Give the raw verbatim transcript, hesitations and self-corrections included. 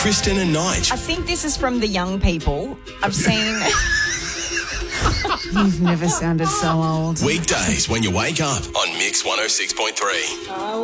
Kristen and Nige. I think this is from the young people. I've seen... You've never sounded so old. Weekdays when you wake up on Mix one oh six point three.